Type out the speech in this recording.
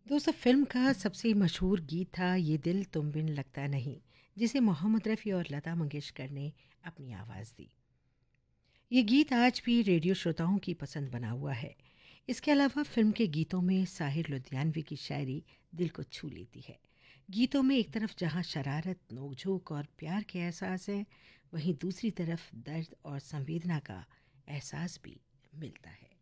दोस्तों फ़िल्म का सबसे मशहूर गीत था ये दिल तुम बिन लगता नहीं, जिसे मोहम्मद रफ़ी और लता मंगेशकर ने अपनी आवाज़ दी। ये गीत आज भी रेडियो श्रोताओं की पसंद बना हुआ है। इसके अलावा फ़िल्म के गीतों में साहिर लुधियानवी की शायरी दिल को छू लेती है। गीतों में एक तरफ जहाँ शरारत, नोक-झोंक और प्यार के एहसास हैं, वहीं दूसरी तरफ दर्द और संवेदना का एहसास भी मिलता है।